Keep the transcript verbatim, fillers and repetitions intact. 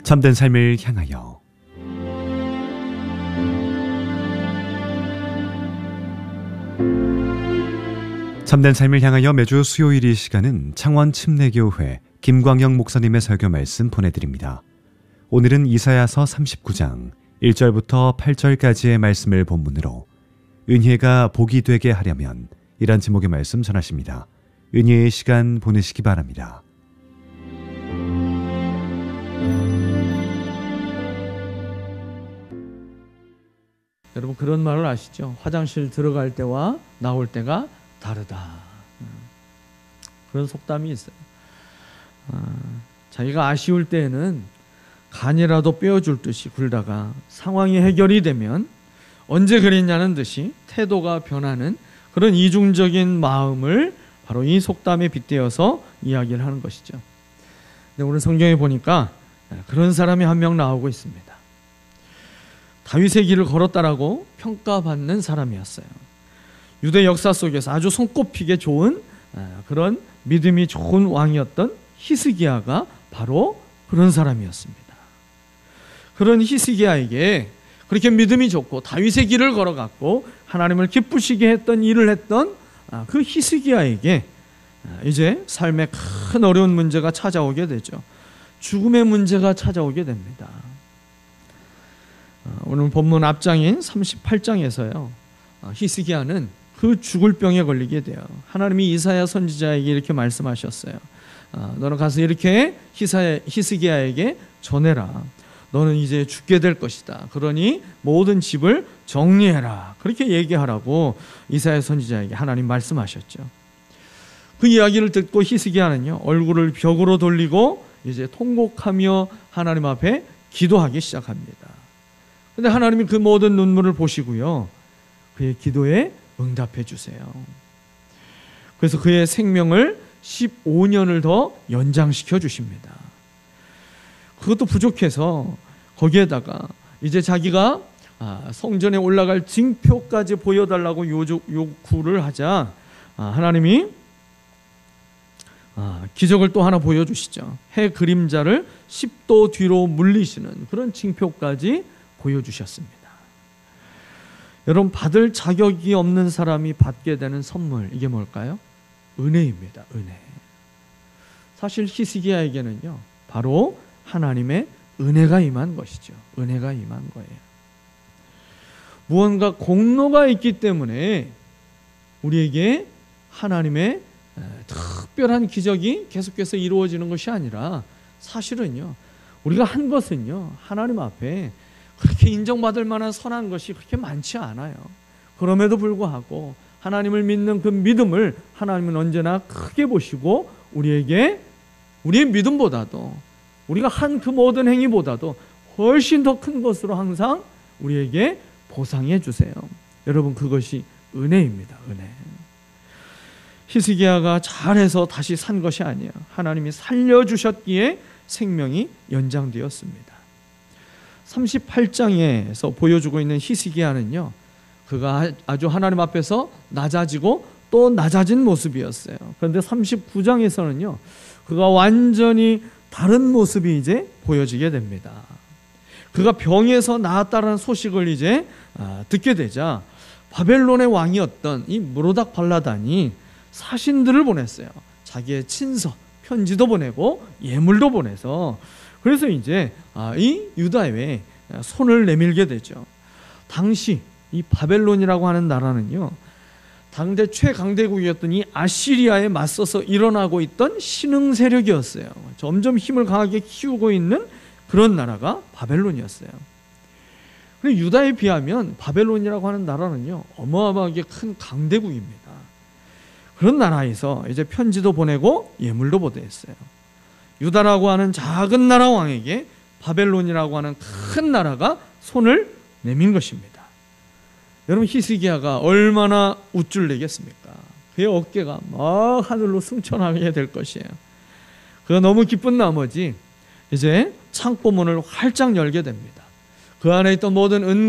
참된 삶을 향하여 참된 삶을 향하여 매주 수요일 이 시간은 창원 침례교회 김광영 목사님의 설교 말씀 보내드립니다. 오늘은 이사야서 삼십구 장 일 절부터 팔 절까지의 말씀을 본문으로 은혜가 복이 되게 하려면 이란 제목의 말씀 전하십니다. 은혜의 시간 보내시기 바랍니다. 여러분 그런 말을 아시죠? 화장실 들어갈 때와 나올 때가 다르다. 그런 속담이 있어요. 자기가 아쉬울 때에는 간이라도 빼어줄 듯이 굴다가 상황이 해결이 되면 언제 그랬냐는 듯이 태도가 변하는 그런 이중적인 마음을 바로 이 속담에 빗대어서 이야기를 하는 것이죠. 근데 오늘 성경에 보니까 그런 사람이 한 명 나오고 있습니다. 다윗의 길을 걸었다라고 평가받는 사람이었어요. 유대 역사 속에서 아주 손꼽히게 좋은 그런 믿음이 좋은 왕이었던 히스기야가 바로 그런 사람이었습니다. 그런 히스기야에게 그렇게 믿음이 좋고 다윗의 길을 걸어갔고 하나님을 기쁘시게 했던 일을 했던 그 히스기야에게 이제 삶에 큰 어려운 문제가 찾아오게 되죠. 죽음의 문제가 찾아오게 됩니다. 오늘 본문 앞장인 삼십팔 장에서요 히스기야는 그 죽을 병에 걸리게 돼요. 하나님이 이사야 선지자에게 이렇게 말씀하셨어요. 너는 가서 이렇게 히스기야에게 전해라. 너는 이제 죽게 될 것이다. 그러니 모든 집을 정리해라. 그렇게 얘기하라고 이사야 선지자에게 하나님 말씀하셨죠. 그 이야기를 듣고 히스기야는요 얼굴을 벽으로 돌리고 이제 통곡하며 하나님 앞에 기도하기 시작합니다. 그런데 하나님이 그 모든 눈물을 보시고요 그의 기도에 응답해 주세요. 그래서 그의 생명을 십오 년을 더 연장시켜 주십니다. 그것도 부족해서 거기에다가 이제 자기가 성전에 올라갈 징표까지 보여달라고 요구를 하자 하나님이 기적을 또 하나 보여주시죠. 해 그림자를 십 도 뒤로 물리시는 그런 징표까지 보여주셨습니다. 여러분 받을 자격이 없는 사람이 받게 되는 선물 이게 뭘까요? 은혜입니다. 은혜. 사실 히스기야에게는요 바로 하나님의 은혜가 임한 것이죠. 은혜가 임한 거예요. 무언가 공로가 있기 때문에 우리에게 하나님의 특별한 기적이 계속해서 이루어지는 것이 아니라 사실은요 우리가 한 것은요 하나님 앞에 그렇게 인정받을 만한 선한 것이 그렇게 많지 않아요. 그럼에도 불구하고 하나님을 믿는 그 믿음을 하나님은 언제나 크게 보시고 우리에게 우리의 믿음보다도 우리가 한 그 모든 행위보다도 훨씬 더 큰 것으로 항상 우리에게 보상해 주세요. 여러분 그것이 은혜입니다. 은혜. 히스기야가 잘해서 다시 산 것이 아니에요. 하나님이 살려주셨기에 생명이 연장되었습니다. 삼십팔 장에서 보여주고 있는 히스기야는요 그가 아주 하나님 앞에서 낮아지고 또 낮아진 모습이었어요. 그런데 삼십구 장에서는요 그가 완전히 다른 모습이 이제 보여지게 됩니다. 그가 병에서 나았다는 소식을 이제 듣게 되자 바벨론의 왕이었던 이 무로닥 발라단이 사신들을 보냈어요. 자기의 친서, 편지도 보내고 예물도 보내서 그래서 이제 이 유다에 손을 내밀게 되죠. 당시 이 바벨론이라고 하는 나라는요 당대 최강대국이었던 이 아시리아에 맞서서 일어나고 있던 신흥 세력이었어요. 점점 힘을 강하게 키우고 있는 그런 나라가 바벨론이었어요. 그런데 유다에 비하면 바벨론이라고 하는 나라는요 어마어마하게 큰 강대국입니다. 그런 나라에서 이제 편지도 보내고 예물도 보냈어요. 유다라고 하는 작은 나라 왕에게 바벨론이라고 하는 큰 나라가 손을 내민 것입니다. 여러분 히스기야가 얼마나 우쭐내겠습니까? 그의 어깨가 막 하늘로 승천하게 될 것이에요. 그가 너무 기쁜 나머지 이제 창고문을 활짝 열게 됩니다. 그 안에 있던 모든 은